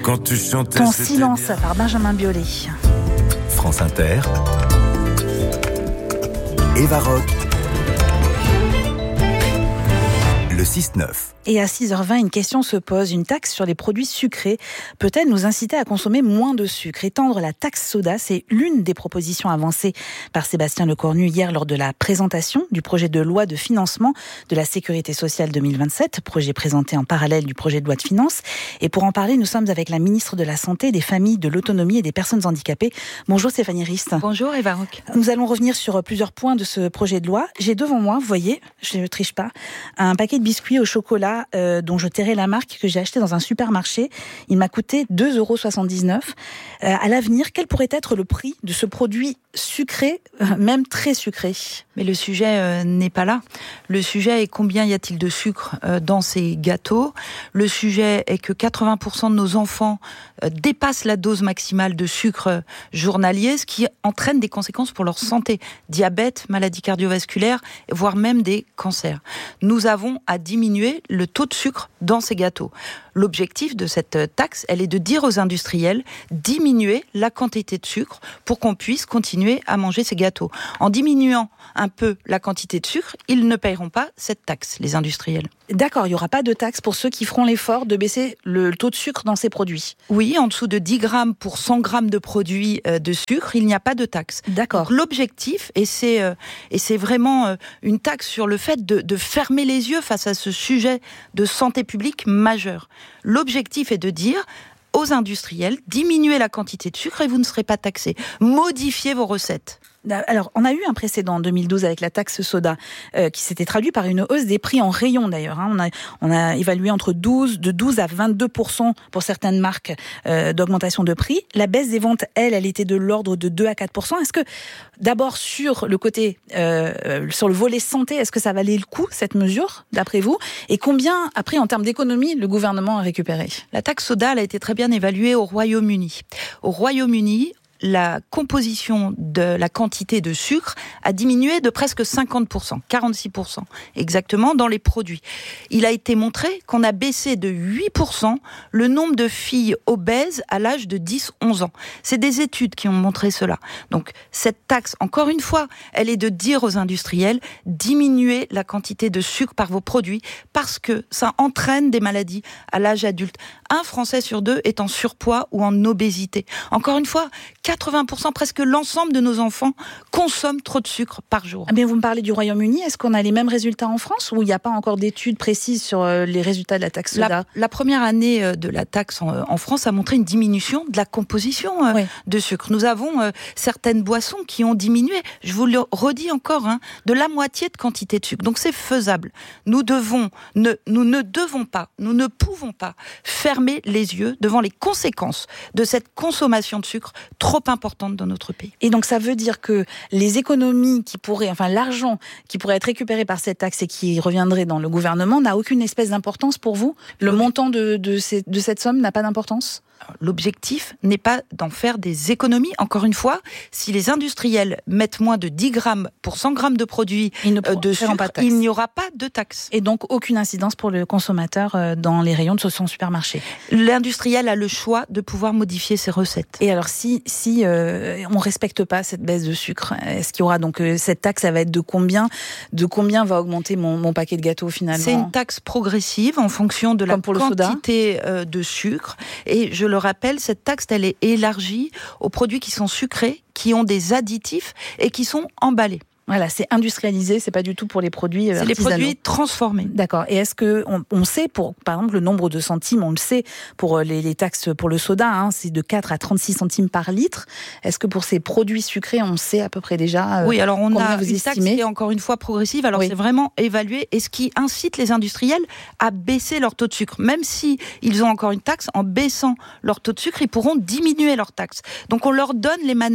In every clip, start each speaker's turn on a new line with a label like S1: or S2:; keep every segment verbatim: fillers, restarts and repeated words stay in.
S1: Quand tu chantais,
S2: Ton
S1: c'était
S2: silence
S1: bien.
S2: par Benjamin Biolay.
S3: France Inter, Eva Rock, le six neuf.
S2: Et à six heures vingt, une question se pose. Une taxe sur les produits sucrés peut-elle nous inciter à consommer moins de sucre ? Étendre la taxe soda, c'est l'une des propositions avancées par Sébastien Lecornu hier lors de la présentation du projet de loi de financement de la Sécurité sociale deux mille vingt-sept, projet présenté en parallèle du projet de loi de finances. Et pour en parler, nous sommes avec la ministre de la Santé, des Familles, de l'Autonomie et des Personnes handicapées. Bonjour Stéphanie Rist.
S4: Bonjour Eva Rock.
S2: Nous allons revenir sur plusieurs points de ce projet de loi. J'ai devant moi, vous voyez, je ne triche pas, un paquet de biscuits au chocolat Euh, dont je tairai la marque, que j'ai acheté dans un supermarché. Il m'a coûté deux euros soixante-dix-neuf. Euh, à l'avenir, quel pourrait être le prix de ce produit sucré, euh, même très sucré ?
S4: Mais le sujet euh, n'est pas là. Le sujet est combien y a-t-il de sucre euh, dans ces gâteaux. Le sujet est que quatre-vingts pour cent de nos enfants euh, dépassent la dose maximale de sucre euh, journalier, ce qui entraîne des conséquences pour leur santé. Diabète, maladies cardiovasculaires, voire même des cancers. Nous avons à diminuer le taux de sucre dans ces gâteaux. L'objectif de cette taxe, elle est de dire aux industriels diminuer la quantité de sucre pour qu'on puisse continuer à manger ces gâteaux. En diminuant un peu la quantité de sucre, ils ne paieront pas cette taxe, les industriels.
S2: D'accord, il n'y aura pas de taxe pour ceux qui feront l'effort de baisser le taux de sucre dans ces produits.
S4: Oui, en dessous de dix grammes pour cent grammes de produits de sucre, il n'y a pas de taxe.
S2: D'accord.
S4: Donc, l'objectif, et c'est, euh, et c'est vraiment euh, une taxe sur le fait de, de fermer les yeux face à ce sujet de santé publique majeur. L'objectif est de dire aux industriels, diminuez la quantité de sucre et vous ne serez pas taxés. Modifiez vos recettes.
S2: Alors, on a eu un précédent en deux mille douze avec la taxe soda, euh, qui s'était traduit par une hausse des prix en rayon d'ailleurs. Hein. On a, on a évalué entre douze, de douze à vingt-deux pour cent pour certaines marques euh, d'augmentation de prix. La baisse des ventes, elle, elle était de l'ordre de deux à quatre pour cent. Est-ce que, d'abord sur le côté, euh, sur le volet santé, est-ce que ça valait le coup cette mesure, d'après vous ? Et combien, après, en termes d'économie, le gouvernement a récupéré ?
S4: La taxe soda, elle a été très bien évaluée au Royaume-Uni. Au Royaume-Uni, la composition de la quantité de sucre a diminué de presque cinquante pour cent, quarante-six pour cent exactement dans les produits. Il a été montré qu'on a baissé de huit pour cent le nombre de filles obèses à l'âge de dix à onze ans. C'est des études qui ont montré cela. Donc cette taxe, encore une fois, elle est de dire aux industriels, diminuez la quantité de sucre par vos produits parce que ça entraîne des maladies à l'âge adulte. Un Français sur deux est en surpoids ou en obésité. Encore une fois, quatre-vingts pour cent, presque l'ensemble de nos enfants consomment trop de sucre par jour.
S2: Ah bien, vous me parlez du Royaume-Uni. Est-ce qu'on a les mêmes résultats en France ou il n'y a pas encore d'études précises sur les résultats de la taxe soda ?
S4: La, la première année de la taxe en, en France a montré une diminution de la composition euh, oui. de sucre. Nous avons euh, certaines boissons qui ont diminué, je vous le redis encore, hein, de la moitié de quantité de sucre. Donc c'est faisable. Nous devons, ne, nous ne devons pas, nous ne pouvons pas fermer les yeux devant les conséquences de cette consommation de sucre trop importante dans notre pays.
S2: Et donc ça veut dire que les économies qui pourraient, enfin l'argent qui pourrait être récupéré par cette taxe et qui reviendrait dans le gouvernement n'a aucune espèce d'importance pour vous ? Le oui. montant de, de, ces, de cette somme n'a pas d'importance ?
S4: L'objectif n'est pas d'en faire des économies. Encore une fois, si les industriels mettent moins de dix grammes pour cent grammes de produits de sucre, il n'y aura pas de taxe.
S2: Et donc aucune incidence pour le consommateur dans les rayons de son supermarché.
S4: L'industriel a le choix de pouvoir modifier ses recettes.
S2: Et alors si, si euh, on ne respecte pas cette baisse de sucre, est-ce qu'il y aura donc euh, cette taxe, ça va être de combien, de combien va augmenter mon, mon paquet de gâteaux finalement ?
S4: C'est une taxe progressive en fonction de la quantité euh, de sucre. Et je le rappelle, cette taxe, elle est élargie aux produits qui sont sucrés, qui ont des additifs et qui sont emballés.
S2: Voilà, c'est industrialisé, c'est pas du tout pour les produits artisanaux.
S4: C'est les produits transformés.
S2: D'accord. Et est-ce que on, on sait, pour par exemple le nombre de centimes, on le sait pour les, les taxes pour le soda, hein, c'est de quatre à trente-six centimes par litre. Est-ce que pour ces produits sucrés, on sait à peu près déjà euh,
S4: Oui, alors on a
S2: vous
S4: une
S2: estimez
S4: taxe qui est encore une fois progressive. Alors oui. C'est vraiment évalué et ce qui incite les industriels à baisser leur taux de sucre, même si ils ont encore une taxe, en baissant leur taux de sucre, ils pourront diminuer leur taxe. Donc on leur donne les manettes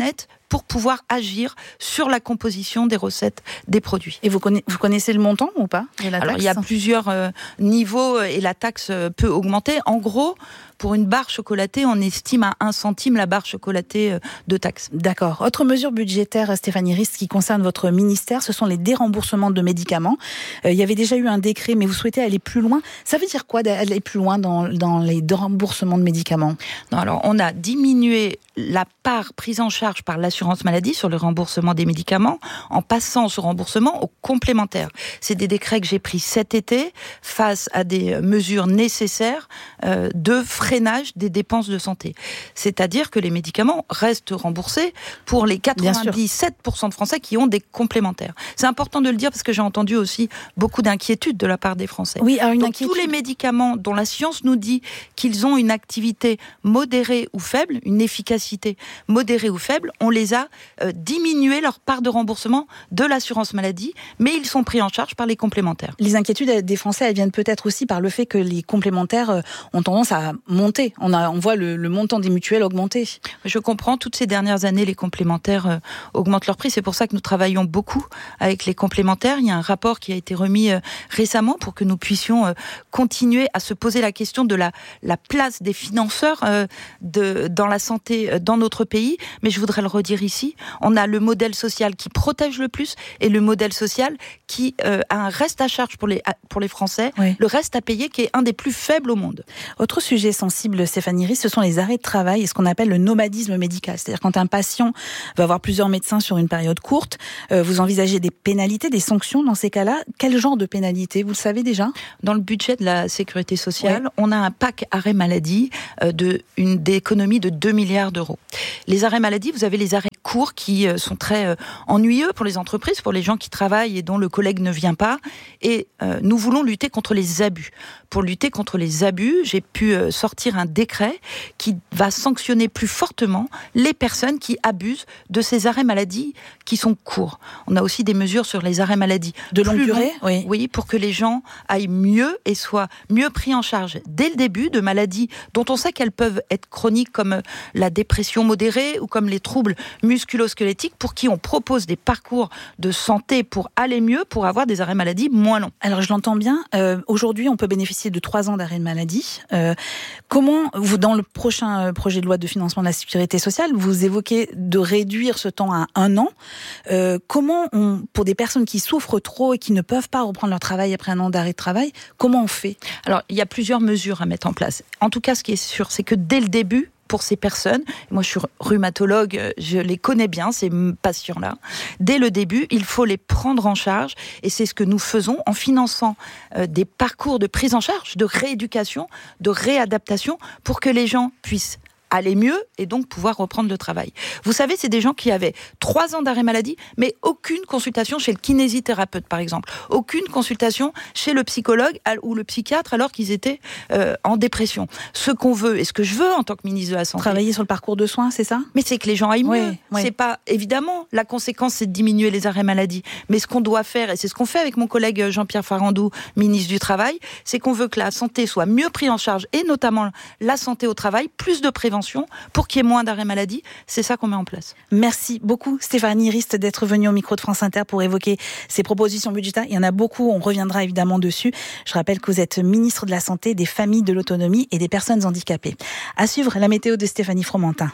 S4: pour pouvoir agir sur la composition des recettes des produits.
S2: Et vous connaissez, vous connaissez le montant ou pas de la taxe ?
S4: Alors, il y a plusieurs euh, niveaux et la taxe euh, peut augmenter. En gros, pour une barre chocolatée, on estime à un centime la barre chocolatée euh, de taxe.
S2: D'accord. Autre mesure budgétaire, Stéphanie Rist, qui concerne votre ministère, ce sont les déremboursements de médicaments. Euh, il y avait déjà eu un décret, mais vous souhaitez aller plus loin. Ça veut dire quoi d'aller plus loin dans, dans les déremboursements de médicaments ?
S4: Non, alors, on a diminué la part prise en charge par l'assurance maladie sur le remboursement des médicaments en passant ce remboursement au complémentaire. C'est des décrets que j'ai pris cet été face à des mesures nécessaires euh, de freinage des dépenses de santé. C'est-à-dire que les médicaments restent remboursés pour les quatre-vingt-dix-sept pour cent de Français qui ont des complémentaires. C'est important de le dire parce que j'ai entendu aussi beaucoup d'inquiétudes de la part des Français.
S2: Oui, alors une
S4: Donc,
S2: inquiétude.
S4: tous les médicaments dont la science nous dit qu'ils ont une activité modérée ou faible, une efficacité modérée ou faible, on les a euh, diminué leur part de remboursement de l'assurance maladie, mais ils sont pris en charge par les complémentaires.
S2: Les inquiétudes des Français, elles viennent peut-être aussi par le fait que les complémentaires ont tendance à monter. On, a, on voit le, le montant des mutuelles augmenter.
S4: Je comprends, toutes ces dernières années, les complémentaires euh, augmentent leur prix. C'est pour ça que nous travaillons beaucoup avec les complémentaires. Il y a un rapport qui a été remis euh, récemment pour que nous puissions euh, continuer à se poser la question de la, la place des financeurs euh, de, dans la santé euh, dans notre pays. Mais je voudrais le redire ici, on a le modèle social qui protège le plus et le modèle social qui euh, a un reste à charge pour les, pour les Français, oui. Le reste à payer qui est un des plus faibles au monde.
S2: Autre sujet sensible, Stéphanie Rist, ce sont les arrêts de travail et ce qu'on appelle le nomadisme médical. C'est-à-dire quand un patient va voir plusieurs médecins sur une période courte, euh, vous envisagez des pénalités, des sanctions dans ces cas-là. Quel genre de pénalités, vous le savez déjà ?
S4: Dans le budget de la sécurité sociale, oui. On a un pack arrêt maladie euh, de une d'économie de deux milliards d'euros. Les arrêts maladie, vous avez les arrêts courts qui euh, sont très euh, ennuyeux pour les entreprises, pour les gens qui travaillent et dont le collègue ne vient pas. Et euh, nous voulons lutter contre les abus. Pour lutter contre les abus, j'ai pu euh, sortir un décret qui va sanctionner plus fortement les personnes qui abusent de ces arrêts maladie qui sont courts. On a aussi des mesures sur les arrêts maladie
S2: de longue durée, oui.
S4: oui, pour que les gens aillent mieux et soient mieux pris en charge dès le début de maladies dont on sait qu'elles peuvent être chroniques comme la dépression modérée ou comme les troubles musculo-squelettiques, pour qui on propose des parcours de santé pour aller mieux, pour avoir des arrêts maladie moins longs.
S2: Alors je l'entends bien, euh, aujourd'hui on peut bénéficier de trois ans d'arrêt de maladie. Euh, comment, vous, dans le prochain projet de loi de financement de la sécurité sociale, vous évoquez de réduire ce temps à un an. Euh, comment, on, pour des personnes qui souffrent trop et qui ne peuvent pas reprendre leur travail après un an d'arrêt de travail, comment on fait ?
S4: Alors, il y a plusieurs mesures à mettre en place. En tout cas, ce qui est sûr, c'est que dès le début, pour ces personnes, moi je suis rhumatologue, je les connais bien, ces patients-là, dès le début, il faut les prendre en charge, et c'est ce que nous faisons en finançant euh, des parcours de prise en charge, de rééducation, de réadaptation, pour que les gens puissent aller mieux et donc pouvoir reprendre le travail. Vous savez, c'est des gens qui avaient trois ans d'arrêt maladie, mais aucune consultation chez le kinésithérapeute, par exemple. Aucune consultation chez le psychologue ou le psychiatre alors qu'ils étaient euh, en dépression. Ce qu'on veut, et ce que je veux en tant que ministre de la Santé...
S2: Travailler sur le parcours de soins, c'est ça ?
S4: Mais c'est que les gens aillent mieux.
S2: Oui, oui.
S4: C'est pas... Évidemment, la conséquence, c'est de diminuer les arrêts maladie. Mais ce qu'on doit faire, et c'est ce qu'on fait avec mon collègue Jean-Pierre Farandou, ministre du Travail, c'est qu'on veut que la santé soit mieux prise en charge, et notamment la santé au travail, plus de prévention, pour qu'il y ait moins d'arrêt maladie. C'est ça qu'on met en place.
S2: Merci beaucoup Stéphanie Rist d'être venue au micro de France Inter pour évoquer ces propositions budgétaires. Il y en a beaucoup, on reviendra évidemment dessus. Je rappelle que vous êtes ministre de la Santé, des Familles, de l'Autonomie et des Personnes handicapées. À suivre, la météo de Stéphanie Fromentin.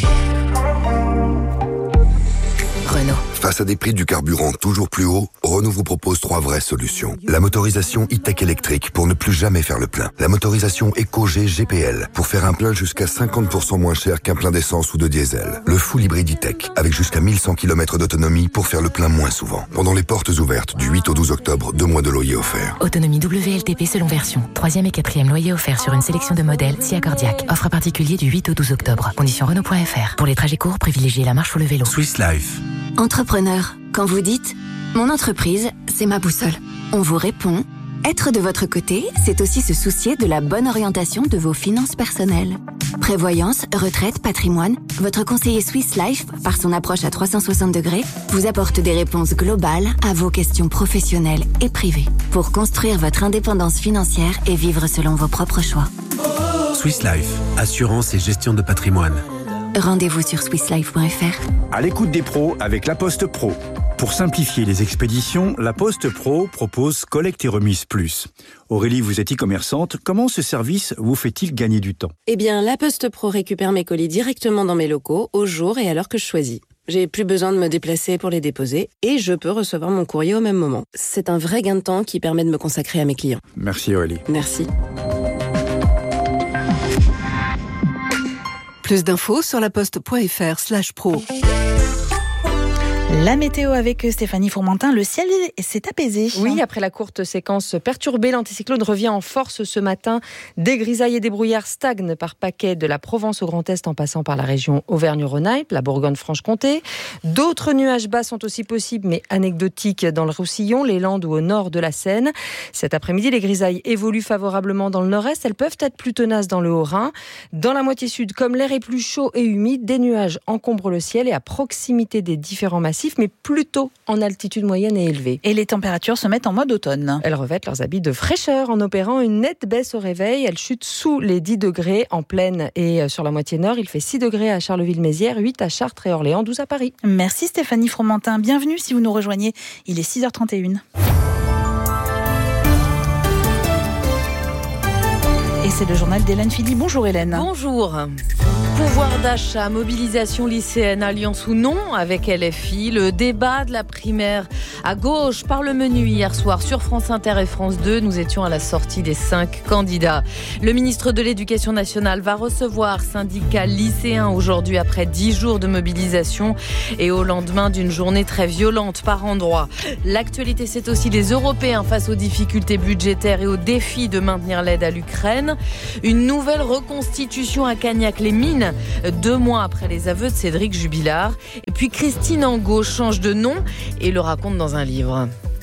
S1: Renault. Face à des prix du carburant toujours plus hauts, Renault vous propose trois vraies solutions. La motorisation e-tech électrique pour ne plus jamais faire le plein. La motorisation EcoG G P L pour faire un plein jusqu'à cinquante pour cent moins cher qu'un plein d'essence ou de diesel. Le full hybride e-tech avec jusqu'à mille cent kilomètres d'autonomie pour faire le plein moins souvent. Pendant les portes ouvertes du huit au douze octobre, deux mois de loyer offert.
S5: Autonomie W L T P selon version. Troisième et quatrième loyer offert sur une sélection de modèles si accordiaque. Offre particulier du huit au douze octobre. Conditions Renault point F R. Pour les trajets courts, privilégiez la marche ou le vélo.
S3: Swiss Life.
S6: Entrepreneur, quand vous dites « Mon entreprise, c'est ma boussole », on vous répond « Être de votre côté, c'est aussi se soucier de la bonne orientation de vos finances personnelles. » Prévoyance, retraite, patrimoine, votre conseiller Swiss Life, par son approche à trois cent soixante degrés, vous apporte des réponses globales à vos questions professionnelles et privées pour construire votre indépendance financière et vivre selon vos propres choix.
S7: Swiss Life, assurance et gestion de patrimoine.
S6: Rendez-vous sur swiss life point f r.
S7: À l'écoute des pros avec La Poste Pro. Pour simplifier les expéditions, La Poste Pro propose Collecte et Remise Plus. Aurélie, vous êtes e-commerçante. Comment ce service vous fait-il gagner du temps ?
S8: Eh bien, La Poste Pro récupère mes colis directement dans mes locaux, au jour et à l'heure que je choisis. J'ai plus besoin de me déplacer pour les déposer et je peux recevoir mon courrier au même moment. C'est un vrai gain de temps qui permet de me consacrer à mes clients.
S7: Merci Aurélie.
S8: Merci.
S9: Plus d'infos sur laposte.fr slash pro.
S2: La météo avec Stéphanie Fourmentin, le ciel s'est apaisé.
S10: Oui, après la courte séquence perturbée, l'anticyclone revient en force ce matin. Des grisailles et des brouillards stagnent par paquets de la Provence au Grand Est en passant par la région Auvergne-Rhône-Alpes, la Bourgogne-Franche-Comté. D'autres nuages bas sont aussi possibles, mais anecdotiques dans le Roussillon, les Landes ou au nord de la Seine. Cet après-midi, les grisailles évoluent favorablement dans le nord-est. Elles peuvent être plus tenaces dans le Haut-Rhin. Dans la moitié sud, comme l'air est plus chaud et humide, des nuages encombrent le ciel et à proximité des différents massifs, mais plutôt en altitude moyenne et élevée.
S2: Et les températures se mettent en mode automne.
S10: Elles revêtent leurs habits de fraîcheur en opérant une nette baisse au réveil. Elles chutent sous les dix degrés en plaine et sur la moitié nord. Il fait six degrés à Charleville-Mézières, huit à Chartres et Orléans, douze à Paris.
S2: Merci Stéphanie Fromentin. Bienvenue si vous nous rejoignez. Il est six heures trente et une. Et c'est le journal d'Hélène Philly. Bonjour Hélène.
S11: Bonjour. Pouvoir d'achat, mobilisation lycéenne, alliance ou non avec L F I, le débat de la primaire à gauche par le menu hier soir sur France Inter et France deux. Nous étions à la sortie des cinq candidats. Le ministre de l'Éducation nationale va recevoir syndicats lycéens aujourd'hui après dix jours de mobilisation et au lendemain d'une journée très violente par endroits. L'actualité, c'est aussi les Européens face aux difficultés budgétaires et aux défis de maintenir l'aide à l'Ukraine. Une nouvelle reconstitution à Cagnac-les-Mines, deux mois après les aveux de Cédric Jubilard. Et puis Christine Angot change de nom et le raconte dans un livre.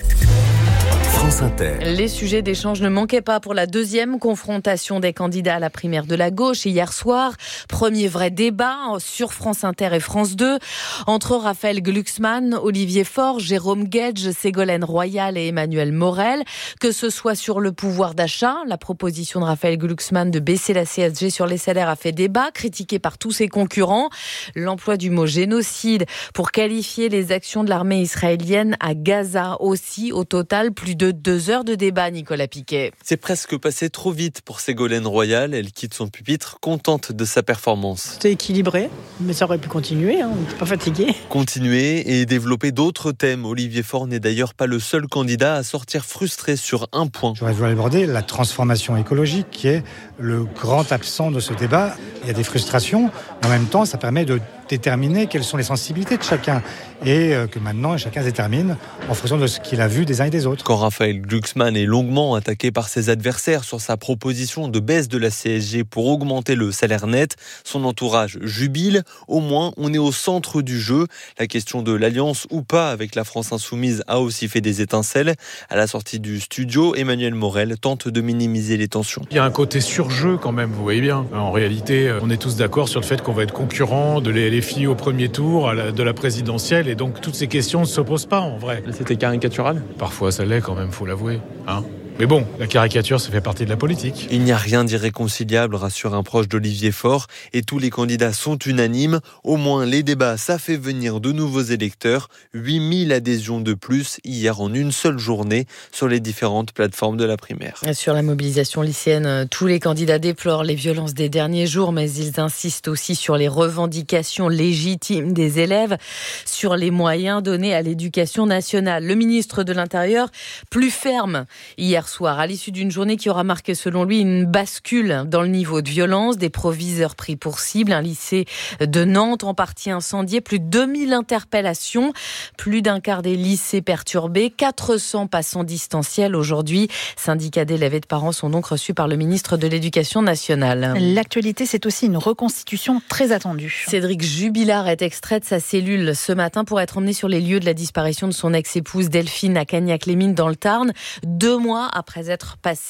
S3: France Inter.
S11: Les sujets d'échange ne manquaient pas pour la deuxième confrontation des candidats à la primaire de la gauche hier soir. Premier vrai débat sur France Inter et France deux entre Raphaël Glucksmann, Olivier Faure, Jérôme Guedj, Ségolène Royal et Emmanuel Morel. Que ce soit sur le pouvoir d'achat, la proposition de Raphaël Glucksmann de baisser la C S G sur les salaires a fait débat, critiquée par tous ses concurrents. L'emploi du mot génocide pour qualifier les actions de l'armée israélienne à Gaza aussi. Au total, plus de deux heures de débat, Nicolas Piquet.
S12: C'est presque passé trop vite pour Ségolène Royal. Elle quitte son pupitre, contente de sa performance.
S13: C'était équilibré, mais ça aurait pu continuer, hein, on n'était pas fatigué.
S12: Continuer et développer d'autres thèmes. Olivier Faure n'est d'ailleurs pas le seul candidat à sortir frustré sur un point.
S14: J'aurais voulu aborder la transformation écologique qui est le grand absent de ce débat. Il y a des frustrations, mais en même temps, ça permet de déterminer quelles sont les sensibilités de chacun et que maintenant chacun se détermine en fonction de ce qu'il a vu des uns et des autres.
S12: Quand Raphaël Glucksmann est longuement attaqué par ses adversaires sur sa proposition de baisse de la C S G pour augmenter le salaire net, son entourage jubile. Au moins, on est au centre du jeu. La question de l'alliance ou pas avec la France Insoumise a aussi fait des étincelles. À la sortie du studio, Emmanuel Morel tente de minimiser les tensions.
S15: Il y a un côté surjeu quand même, vous voyez bien. En réalité, on est tous d'accord sur le fait qu'on va être concurrent de les L F I au premier tour, à la, de la présidentielle, et donc toutes ces questions ne se posent pas en vrai.
S16: C'était caricatural ?
S15: Parfois ça l'est quand même, faut l'avouer. Hein ? Mais bon, la caricature, ça fait partie de la politique.
S12: Il n'y a rien d'irréconciliable, rassure un proche d'Olivier Faure, et tous les candidats sont unanimes. Au moins, les débats, ça fait venir de nouveaux électeurs. huit mille adhésions de plus hier en une seule journée sur les différentes plateformes de la primaire.
S11: Sur la mobilisation lycéenne, tous les candidats déplorent les violences des derniers jours, mais ils insistent aussi sur les revendications légitimes des élèves, sur les moyens donnés à l'éducation nationale. Le ministre de l'Intérieur, plus ferme hier soir, à l'issue d'une journée qui aura marqué selon lui une bascule dans le niveau de violence, des proviseurs pris pour cible, un lycée de Nantes en partie incendié, plus de deux mille interpellations, plus d'un quart des lycées perturbés, quatre cents passants distanciels aujourd'hui. Syndicats d'élèves et de parents sont donc reçus par le ministre de l'Éducation nationale.
S2: L'actualité, c'est aussi une reconstitution très attendue.
S11: Cédric Jubilard est extrait de sa cellule ce matin pour être emmené sur les lieux de la disparition de son ex-épouse Delphine à Cagnac-les-Mines dans le Tarn, deux mois après être passé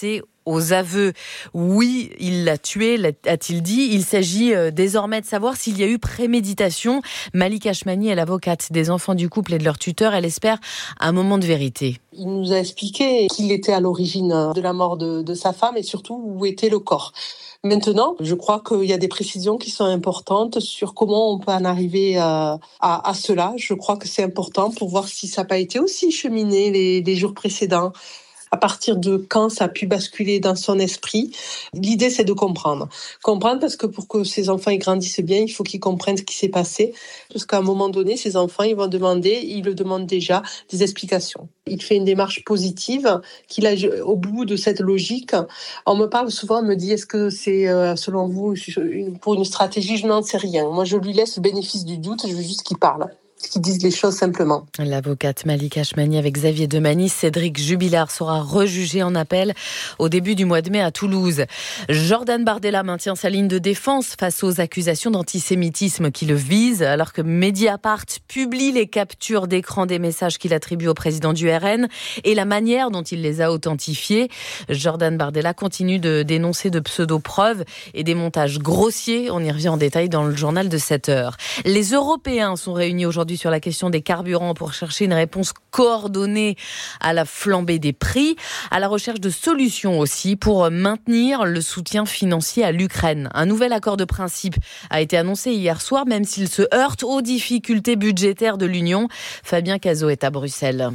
S11: aux aveux. Oui, il l'a tué, a-t-il dit. Il s'agit désormais de savoir s'il y a eu préméditation. Malika Ashmani est l'avocate des enfants du couple et de leur tuteur. Elle espère un moment de vérité.
S16: Il nous a expliqué qu'il était à l'origine de la mort de, de sa femme et surtout où était le corps. Maintenant, je crois qu'il y a des précisions qui sont importantes sur comment on peut en arriver à, à, à cela. Je crois que c'est important pour voir si ça n'a pas été aussi cheminé les, les jours précédents. À partir de quand ça a pu basculer dans son esprit. L'idée, c'est de comprendre. Comprendre parce que pour que ces enfants ils grandissent bien, il faut qu'ils comprennent ce qui s'est passé. Parce qu'à un moment donné, ces enfants, ils vont demander, ils le demandent déjà, des explications. Il fait une démarche positive, qu'il a au bout de cette logique. On me parle souvent, on me dit, est-ce que c'est, selon vous, pour une stratégie? Je n'en sais rien. Moi, je lui laisse le bénéfice du doute, je veux juste qu'il parle. Qui disent les choses simplement.
S11: L'avocate Malika Ashmani avec Xavier Demanis. Cédric Jubilard sera rejugé en appel au début du mois de mai à Toulouse. Jordan Bardella maintient sa ligne de défense face aux accusations d'antisémitisme qui le visent, alors que Mediapart publie les captures d'écran des messages qu'il attribue au président du R N et la manière dont il les a authentifiés. Jordan Bardella continue de dénoncer de pseudo-preuves et des montages grossiers. On y revient en détail dans le journal de sept heures. Les Européens sont réunis aujourd'hui sur la question des carburants pour chercher une réponse coordonnée à la flambée des prix, à la recherche de solutions aussi pour maintenir le soutien financier à l'Ukraine. Un nouvel accord de principe a été annoncé hier soir, même s'il se heurte aux difficultés budgétaires de l'Union. Fabien Cazot est à Bruxelles.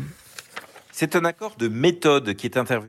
S17: C'est un accord de méthode qui est intervenu.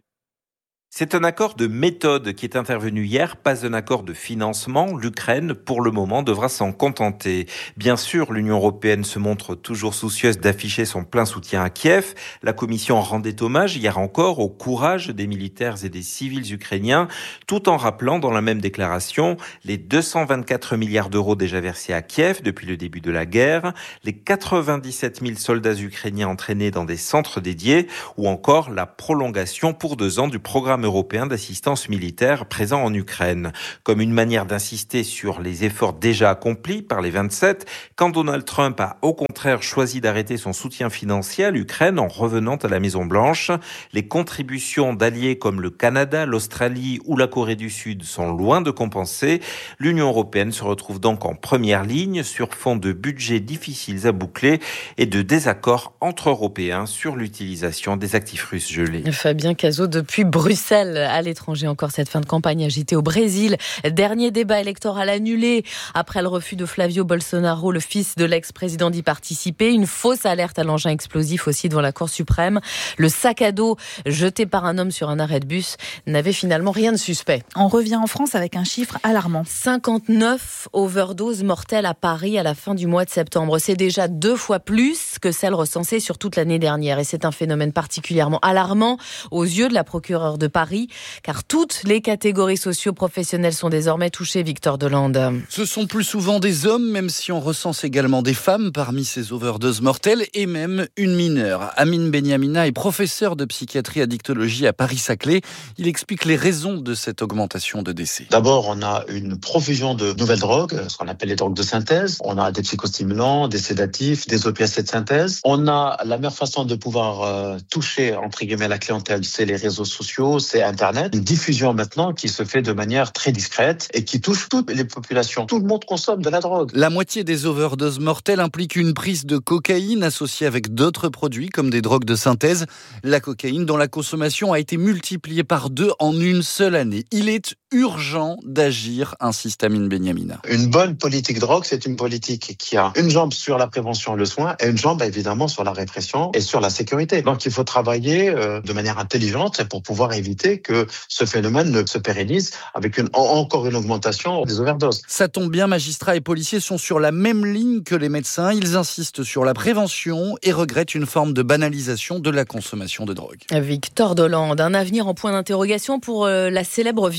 S17: C'est un accord de méthode qui est intervenu hier, pas un accord de financement. L'Ukraine, pour le moment, devra s'en contenter. Bien sûr, l'Union européenne se montre toujours soucieuse d'afficher son plein soutien à Kiev. La Commission rendait hommage hier encore au courage des militaires et des civils ukrainiens, tout en rappelant dans la même déclaration les deux cent vingt-quatre milliards d'euros déjà versés à Kiev depuis le début de la guerre, les quatre-vingt-dix-sept mille soldats ukrainiens entraînés dans des centres dédiés, ou encore la prolongation pour deux ans du programme européen d'assistance militaire présent en Ukraine. Comme une manière d'insister sur les efforts déjà accomplis par les vingt-sept, quand Donald Trump a au contraire choisi d'arrêter son soutien financier à l'Ukraine en revenant à la Maison-Blanche, les contributions d'alliés comme le Canada, l'Australie ou la Corée du Sud sont loin de compenser. L'Union européenne se retrouve donc en première ligne sur fond de budgets difficiles à boucler et de désaccords entre Européens sur l'utilisation des actifs russes gelés.
S11: Fabien Cazot depuis Bruxelles. À l'étranger, encore cette fin de campagne agitée au Brésil. Dernier débat électoral annulé après le refus de Flavio Bolsonaro, le fils de l'ex-président, d'y participer. Une fausse alerte à l'engin explosif aussi devant la Cour suprême. Le sac à dos jeté par un homme sur un arrêt de bus n'avait finalement rien de suspect.
S2: On revient en France avec un chiffre alarmant.
S11: cinquante-neuf overdoses mortelles à Paris à la fin du mois de septembre. C'est déjà deux fois plus que celles recensées sur toute l'année dernière. Et c'est un phénomène particulièrement alarmant aux yeux de la procureure de Paris. Paris, car toutes les catégories socio-professionnelles sont désormais touchées, Victor Delande.
S18: Ce sont plus souvent des hommes, même si on recense également des femmes parmi ces overdoses mortelles, et même une mineure. Amine Benyamina est professeur de psychiatrie addictologie à Paris-Saclay. Il explique les raisons de cette augmentation de décès.
S19: D'abord, on a une profusion de nouvelles drogues, ce qu'on appelle les drogues de synthèse. On a des psychostimulants, des sédatifs, des opiacés de synthèse. On a la meilleure façon de pouvoir euh, toucher, entre guillemets, la clientèle, c'est les réseaux sociaux, c'est Internet. Une diffusion maintenant qui se fait de manière très discrète et qui touche toutes les populations. Tout le monde consomme de la drogue.
S18: La moitié des overdoses mortelles implique une prise de cocaïne associée avec d'autres produits comme des drogues de synthèse. La cocaïne dont la consommation a été multipliée par deux en une seule année. Il est urgent d'agir, insiste Amine Benyamina.
S19: Une bonne politique drogue, c'est une politique qui a une jambe sur la prévention et le soin et une jambe évidemment sur la répression et sur la sécurité. Donc il faut travailler euh, de manière intelligente pour pouvoir éviter que ce phénomène ne se pérennise avec une, encore une augmentation des overdoses.
S18: Ça tombe bien, magistrats et policiers sont sur la même ligne que les médecins. Ils insistent sur la prévention et regrettent une forme de banalisation de la consommation de drogue.
S11: Victor Delande, un avenir en point d'interrogation pour euh, la célèbre virgule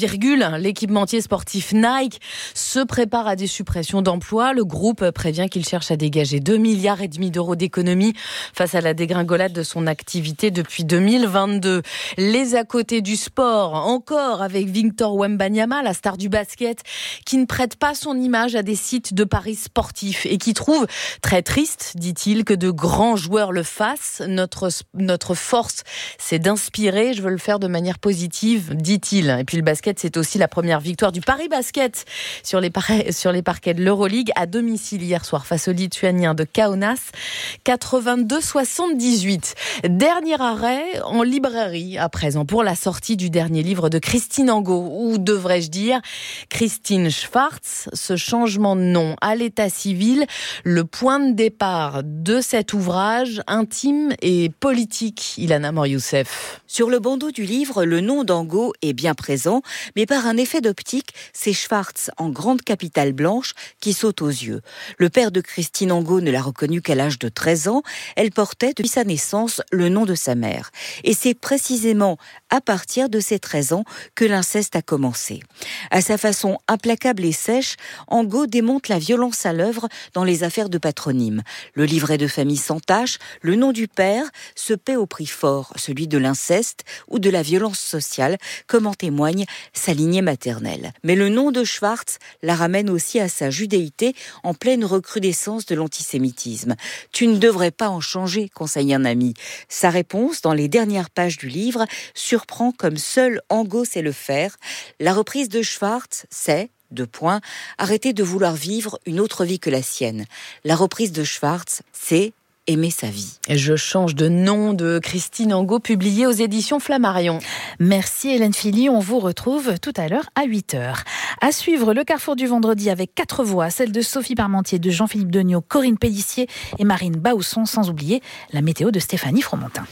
S11: bascule. L'équipementier sportif Nike se prépare à des suppressions d'emplois. Le groupe prévient qu'il cherche à dégager deux milliards et demi d'euros d'économies face à la dégringolade de son activité depuis deux mille vingt-deux. Les à côté du sport, encore avec Victor Wembanyama, la star du basket, qui ne prête pas son image à des sites de paris sportifs et qui trouve très triste, dit-il, que de grands joueurs le fassent. Notre, notre force, c'est d'inspirer. Je veux le faire de manière positive, dit-il. Et puis le basket, c'est aussi la première victoire du Paris Basket sur les, par- sur les parquets de l'Euroleague à domicile hier soir face aux Lituaniens de Kaunas, quatre-vingt-deux soixante-dix-huit. Dernier arrêt en librairie à présent pour la sortie du dernier livre de Christine Angot, ou devrais-je dire Christine Schwarz. Ce changement de nom à l'état civil, le point de départ de cet ouvrage intime et politique. Ilana Mor-Youssef.
S20: Sur le bandeau du livre, le nom d'Angot est bien présent, mais par un effet d'optique, c'est Schwarz en grande capitale blanche qui saute aux yeux. Le père de Christine Angot ne l'a reconnue qu'à l'âge de treize ans. Elle portait depuis sa naissance le nom de sa mère. Et c'est précisément à partir de ses treize ans que l'inceste a commencé. À sa façon implacable et sèche, Angot démonte la violence à l'œuvre dans les affaires de patronyme. Le livret de famille sans tache, le nom du père, se paie au prix fort, celui de l'inceste ou de la violence sociale, comme en témoigne sa lignée maternelle. Mais le nom de Schwarz la ramène aussi à sa judéité en pleine recrudescence de l'antisémitisme. « Tu ne devrais pas en changer », conseille un ami. Sa réponse, dans les dernières pages du livre, surprend comme seul Angot sait le faire. La reprise de Schwarz, c'est, deux points, arrêter de vouloir vivre une autre vie que la sienne. La reprise de Schwarz, c'est aimer sa vie.
S11: Et je change de nom de Christine Angot, publié aux éditions Flammarion.
S2: Merci Hélène Philly, on vous retrouve tout à l'heure à huit heures. À suivre le Carrefour du vendredi avec quatre voix, celle de Sophie Parmentier, de Jean-Philippe Degnaud, Corinne Pélissier et Marine Bausson, sans oublier la météo de Stéphanie Fromentin.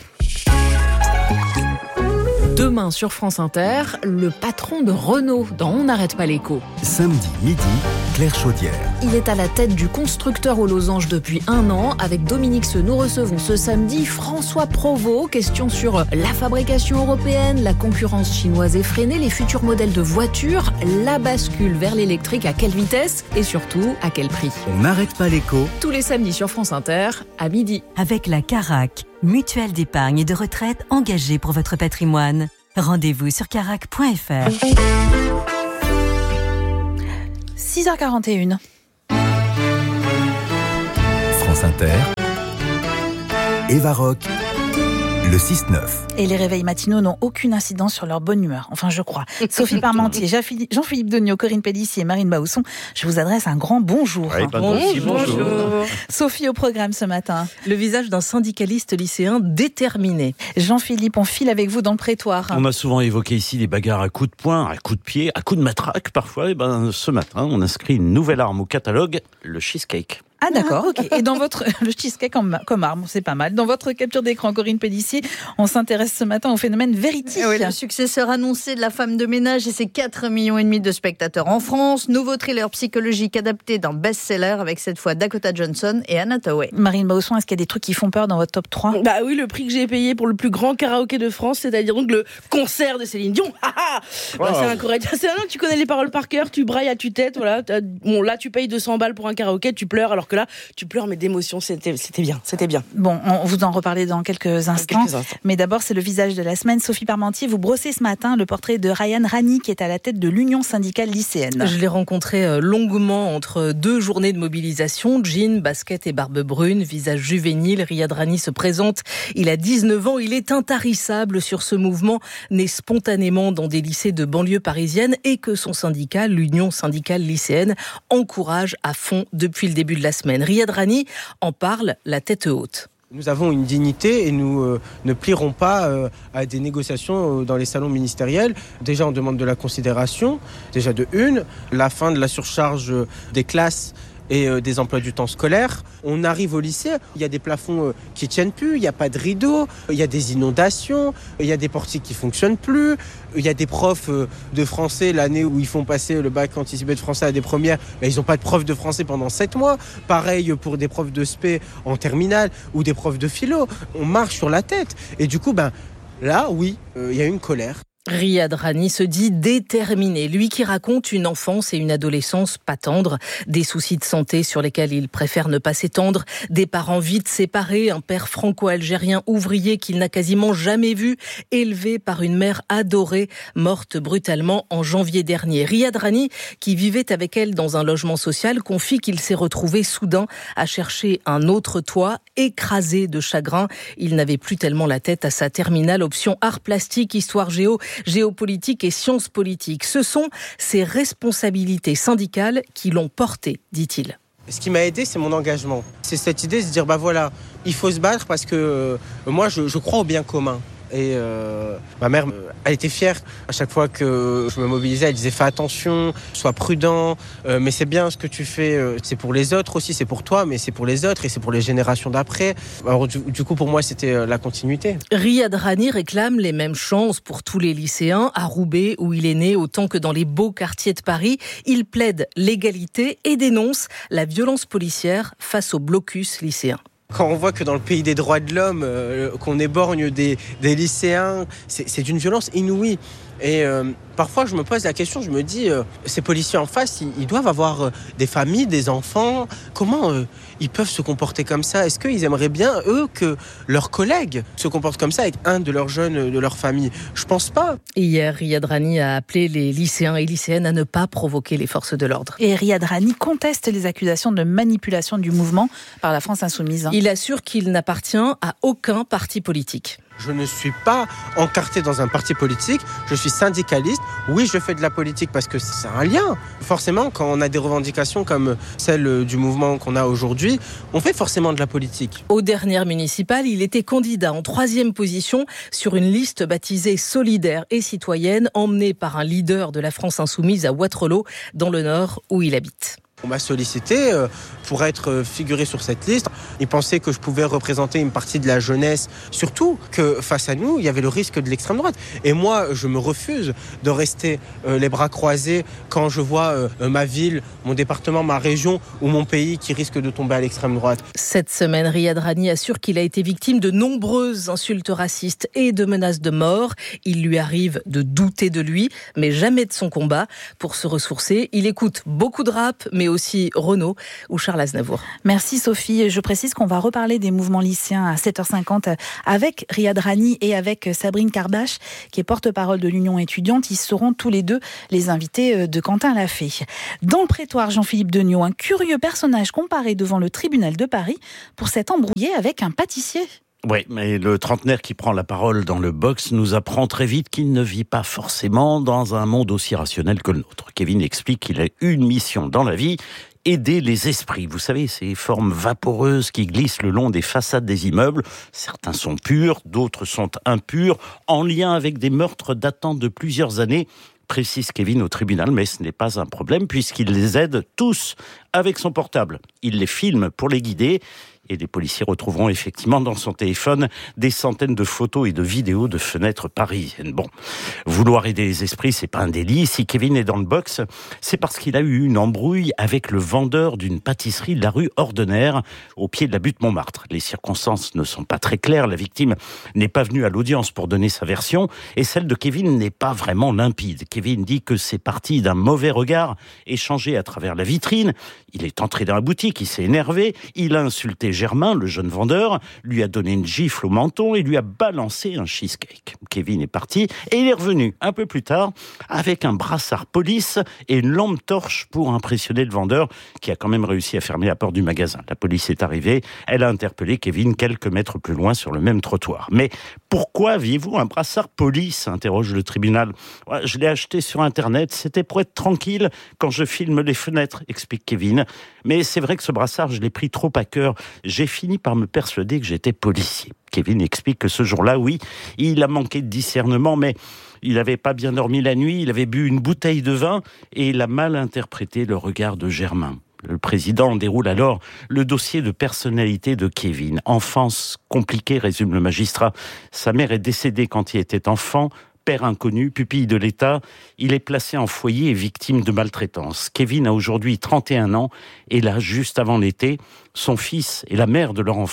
S11: Demain sur France Inter, le patron de Renault dans On n'arrête pas l'écho.
S3: Samedi midi, Claire Chaudière.
S11: Il est à la tête du constructeur aux losanges depuis un an. Avec Dominique Seux, nous recevons ce samedi François Provost. Question sur la fabrication européenne, la concurrence chinoise effrénée, les futurs modèles de voitures, la bascule vers l'électrique, à quelle vitesse et surtout à quel prix.
S3: On n'arrête pas l'écho.
S11: Tous les samedis sur France Inter, à midi.
S21: Avec la Carac, mutuelle d'épargne et de retraite engagée pour votre patrimoine. Rendez-vous sur carac point f r.
S2: six heures quarante et une.
S3: France Inter. Eva Rock. Le six neuf.
S2: Et les réveils matinaux n'ont aucune incidence sur leur bonne humeur. Enfin, je crois. Sophie Parmentier, Jean-Philippe Degnaud, Corinne Pélissier et Marine Bausson, je vous adresse un grand bonjour.
S22: Oui, bonjour. bonjour.
S2: Sophie, au programme ce matin.
S22: Le visage d'un syndicaliste lycéen déterminé.
S2: Jean-Philippe, on file avec vous dans le prétoire.
S22: On a souvent évoqué ici des bagarres à coups de poing, à coups de pied, à coups de matraque parfois. Et ben, ce matin, on inscrit une nouvelle arme au catalogue, le cheesecake.
S2: Ah d'accord, ok. Et dans votre le cheesecake comme, comme arme, c'est pas mal. Dans votre capture d'écran, Corinne Pélissier, on s'intéresse ce matin au phénomène Verity.
S4: Oui, le successeur annoncé de La Femme de ménage et ses quatre millions et demi de spectateurs en France. Nouveau thriller psychologique adapté d'un best-seller avec cette fois Dakota Johnson et Anna Thaoué.
S2: Marine Bausson, est-ce qu'il y a des trucs qui font peur dans votre top trois ?
S23: Bah oui, le prix que j'ai payé pour le plus grand karaoké de France, c'est-à-dire donc le concert de Céline Dion. bah, wow. C'est incorrect. C'est un tu connais les paroles par cœur, tu brailles à tue-tête, voilà. Bon, là tu payes deux cents balles pour un karaoké, tu pleures, alors que là tu pleures mais d'émotion, c'était, c'était bien, c'était bien.
S2: Bon, on vous en reparler dans quelques instants, quelques instants. Mais d'abord, c'est le visage de la semaine. Sophie Parmentier, vous brossez ce matin le portrait de Ryan Rani, qui est à la tête de l'Union syndicale lycéenne.
S22: Je l'ai rencontré longuement entre deux journées de mobilisation, jean, basket et barbe brune, visage juvénile. Riyad Rani se présente, il a dix-neuf ans, il est intarissable sur ce mouvement né spontanément dans des lycées de banlieue parisienne et que son syndicat, l'Union syndicale lycéenne, encourage à fond depuis le début de la semaine. Riyad Rani en parle la tête haute.
S24: Nous avons une dignité et nous euh, ne plierons pas euh, à des négociations euh, dans les salons ministériels. Déjà, on demande de la considération, déjà de une, la fin de la surcharge euh, des classes et euh, des emplois du temps scolaire. On arrive au lycée, il y a des plafonds euh, qui tiennent plus, il n'y a pas de rideaux, il y a des inondations, il y a des portiques qui fonctionnent plus, il y a des profs euh, de français l'année où ils font passer le bac anticipé de français à des premières, ben, ils n'ont pas de prof de français pendant sept mois. Pareil pour des profs de spé en terminale ou des profs de philo. On marche sur la tête. Et du coup, ben là, oui, il euh, y a une colère.
S22: Riyad Rani se dit déterminé, lui qui raconte une enfance et une adolescence pas tendres, des soucis de santé sur lesquels il préfère ne pas s'étendre, des parents vite séparés, un père franco-algérien ouvrier qu'il n'a quasiment jamais vu, élevé par une mère adorée, morte brutalement en janvier dernier. Riyad Rani, qui vivait avec elle dans un logement social, confie qu'il s'est retrouvé soudain à chercher un autre toit, écrasé de chagrin. Il n'avait plus tellement la tête à sa terminale option art plastique, histoire géo, géopolitique et sciences politiques. Ce sont ses responsabilités syndicales qui l'ont porté, dit-il.
S24: Ce qui m'a aidé, c'est mon engagement. C'est cette idée de se dire, bah voilà, il faut se battre parce que euh, moi, je, je crois au bien commun. Et euh, ma mère, elle était fière. À chaque fois que je me mobilisais, elle disait fais attention, sois prudent, euh, mais c'est bien ce que tu fais, euh, c'est pour les autres aussi, c'est pour toi, mais c'est pour les autres et c'est pour les générations d'après. Alors du, du coup, pour moi, c'était euh, la continuité.
S22: Riyad Rani réclame les mêmes chances pour tous les lycéens, à Roubaix, où il est né, autant que dans les beaux quartiers de Paris. Il plaide l'égalité et dénonce la violence policière face au blocus lycéen.
S24: Quand on voit que dans le pays des droits de l'homme, euh, qu'on éborgne des, des lycéens, c'est, c'est d'une violence inouïe. Et euh, parfois, je me pose la question, je me dis, euh, ces policiers en face, ils, ils doivent avoir euh, des familles, des enfants. Comment euh, ils peuvent se comporter comme ça ? Est-ce qu'ils aimeraient bien, eux, que leurs collègues se comportent comme ça avec un de leurs jeunes de leur famille ? Je pense pas.
S22: Hier, Riyad Rani a appelé les lycéens et lycéennes à ne pas provoquer les forces de l'ordre.
S2: Et Riyad Rani conteste les accusations de manipulation du mouvement par la France Insoumise.
S22: Il assure qu'il n'appartient à aucun parti politique.
S24: Je ne suis pas encarté dans un parti politique, je suis syndicaliste. Oui, je fais de la politique parce que c'est un lien. Forcément, quand on a des revendications comme celle du mouvement qu'on a aujourd'hui, on fait forcément de la politique.
S22: Aux dernières municipales, il était candidat en troisième position sur une liste baptisée Solidaire et Citoyenne, emmenée par un leader de la France Insoumise à Wattrelos, dans le Nord, où il habite.
S24: On m'a sollicité pour être figuré sur cette liste. Ils pensaient que je pouvais représenter une partie de la jeunesse. Surtout que face à nous, il y avait le risque de l'extrême droite. Et moi, je me refuse de rester les bras croisés quand je vois ma ville, mon département, ma région ou mon pays qui risque de tomber à l'extrême droite.
S22: Cette semaine, Riyad Rani assure qu'il a été victime de nombreuses insultes racistes et de menaces de mort. Il lui arrive de douter de lui, mais jamais de son combat. Pour se ressourcer, il écoute beaucoup de rap, mais aussi Renaud ou Charles Aznavour.
S2: Merci Sophie. Je précise qu'on va reparler des mouvements lycéens à sept heures cinquante avec Riyad Rani et avec Sabrine Karbache, qui est porte-parole de l'Union étudiante. Ils seront tous les deux les invités de Quentin Lafay. Dans le prétoire, Jean-Philippe Degnaud, un curieux personnage comparé devant le tribunal de Paris pour s'être embrouillé avec un pâtissier.
S1: Oui, mais le trentenaire qui prend la parole dans le box nous apprend très vite qu'il ne vit pas forcément dans un monde aussi rationnel que le nôtre. Kevin explique qu'il a une mission dans la vie, aider les esprits. Vous savez, ces formes vaporeuses qui glissent le long des façades des immeubles. Certains sont purs, d'autres sont impurs, en lien avec des meurtres datant de plusieurs années, précise Kevin au tribunal, mais ce n'est pas un problème puisqu'il les aide tous avec son portable. Il les filme pour les guider. Et les policiers retrouveront effectivement dans son téléphone des centaines de photos et de vidéos de fenêtres parisiennes. Bon, vouloir aider les esprits, c'est pas un délit. Si Kevin est dans le box, c'est parce qu'il a eu une embrouille avec le vendeur d'une pâtisserie de la rue Ordener, au pied de la butte Montmartre. Les circonstances ne sont pas très claires. La victime n'est pas venue à l'audience pour donner sa version, et celle de Kevin n'est pas vraiment limpide. Kevin dit que c'est parti d'un mauvais regard échangé à travers la vitrine. Il est entré dans la boutique, il s'est énervé, il a insulté Germain, le jeune vendeur, lui a donné une gifle au menton et lui a balancé un cheesecake. Kevin est parti et il est revenu un peu plus tard avec un brassard police et une lampe torche pour impressionner le vendeur qui a quand même réussi à fermer la porte du magasin. La police est arrivée, elle a interpellé Kevin quelques mètres plus loin sur le même trottoir. Mais pourquoi aviez-vous un brassard police ? Interroge le tribunal. Ouais, je l'ai acheté sur Internet, c'était pour être tranquille quand je filme les fenêtres, explique Kevin. Mais c'est vrai que ce brassard, je l'ai pris trop à cœur. J'ai fini par me persuader que j'étais policier. Kevin explique que ce jour-là, oui, il a manqué de discernement, mais il n'avait pas bien dormi la nuit, il avait bu une bouteille de vin et il a mal interprété le regard de Germain. Le président déroule alors le dossier de personnalité de Kevin. Enfance compliquée, résume le magistrat. Sa mère est décédée quand il était enfant. Père inconnu, pupille de l'État, il est placé en foyer et victime de maltraitance. Kevin a aujourd'hui trente et un ans et là, juste avant l'été, son fils et la mère de leur enfant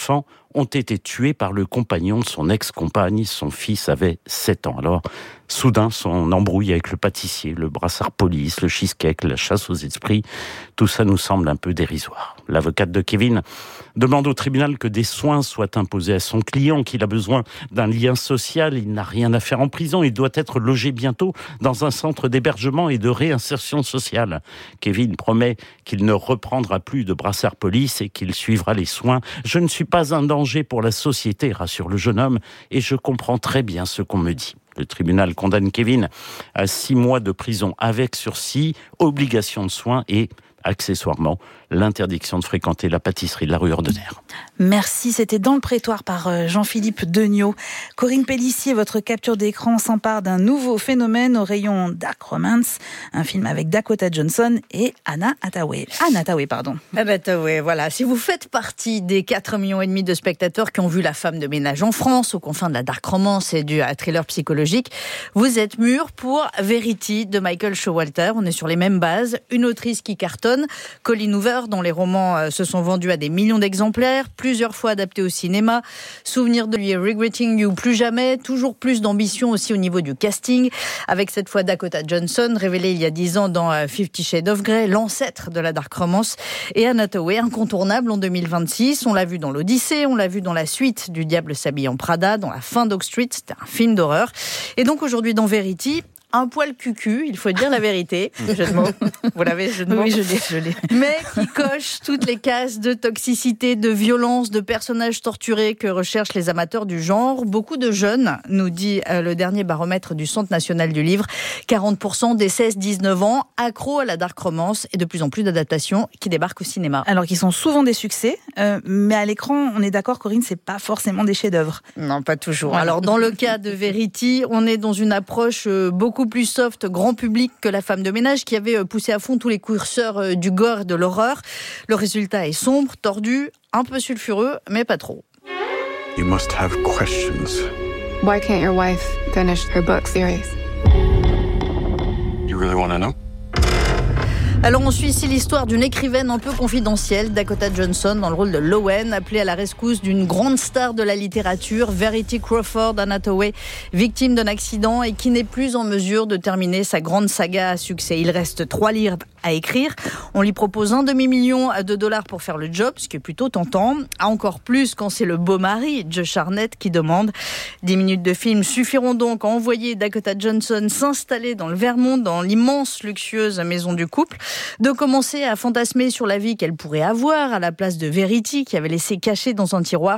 S1: ont été tués par le compagnon de son ex-compagne. Son fils avait sept ans. Alors, soudain, son embrouille avec le pâtissier, le brassard police, le cheesecake, la chasse aux esprits, tout ça nous semble un peu dérisoire. L'avocate de Kevin demande au tribunal que des soins soient imposés à son client, qu'il a besoin d'un lien social, il n'a rien à faire en prison, il doit être logé bientôt dans un centre d'hébergement et de réinsertion sociale. Kevin promet qu'il ne reprendra plus de brassard police et qu'il suivra les soins. Je ne suis pas un danger pour la société, rassure le jeune homme, et je comprends très bien ce qu'on me dit. Le tribunal condamne Kevin à six mois de prison avec sursis, obligation de soins et, accessoirement, l'interdiction de fréquenter la pâtisserie de la rue Ordener.
S2: Merci, c'était dans le prétoire par Jean-Philippe Degnaud. Corinne Pellissier, votre capture d'écran s'empare d'un nouveau phénomène au rayon Dark Romance, un film avec Dakota Johnson et Anna Hathaway. Anna Hathaway, pardon.
S5: Anna Hathaway, voilà. Si vous faites partie des quatre millions et demi de spectateurs qui ont vu La femme de ménage en France, aux confins de la Dark Romance et du thriller psychologique, vous êtes mûrs pour Verity de Michael Showalter. On est sur les mêmes bases. Une autrice qui cartonne, Colleen Hoover, dont les romans se sont vendus à des millions d'exemplaires, plusieurs fois adaptés au cinéma. Souvenir de lui et Regretting You plus jamais, toujours plus d'ambition aussi au niveau du casting, avec cette fois Dakota Johnson, révélée il y a dix ans dans Fifty Shades of Grey, l'ancêtre de la Dark Romance, et Anna Hathaway, incontournable en deux mille vingt-six. On l'a vu dans l'Odyssée, on l'a vu dans la suite du Diable s'habille en Prada, dans la fin d'Oak Street, c'était un film d'horreur. Et donc aujourd'hui dans Verity, un poil cucu, il faut dire la vérité. Jeu de mots. Vous l'avez, jeu de mots ?
S2: Oui, je l'ai, je l'ai.
S5: Mais qui coche toutes les cases de toxicité, de violence, de personnages torturés que recherchent les amateurs du genre. Beaucoup de jeunes, nous dit le dernier baromètre du Centre national du livre, quarante pour cent des seize dix-neuf ans, accros à la dark romance et de plus en plus d'adaptations qui débarquent au cinéma.
S2: Alors qu'ils sont souvent des succès, euh, mais à l'écran, on est d'accord, Corinne, c'est pas forcément des chefs-d'œuvre.
S5: Non, pas toujours.
S2: Voilà.
S5: Alors dans le cas de Verity, on est dans une approche beaucoup plus soft, grand public que La femme de ménage, qui avait poussé à fond tous les curseurs du gore et de l'horreur. Le résultat est sombre, tordu, un peu sulfureux, mais pas trop.
S6: You must have questions.
S7: Why can't your wife finish her book series?
S6: You really want to know?
S5: Alors on suit ici l'histoire d'une écrivaine un peu confidentielle, Dakota Johnson, dans le rôle de Lowen, appelée à la rescousse d'une grande star de la littérature, Verity Crawford, Anna Hathaway, victime d'un accident et qui n'est plus en mesure de terminer sa grande saga à succès. Il reste trois livres à écrire. On lui propose un demi-million de dollars pour faire le job, ce qui est plutôt tentant. Encore plus quand c'est le beau mari, Josh Hartnett, qui demande. Dix minutes de film suffiront donc à envoyer Dakota Johnson s'installer dans le Vermont, dans l'immense luxueuse maison du couple, de commencer à fantasmer sur la vie qu'elle pourrait avoir à la place de Verity, qui avait laissé cacher dans un tiroir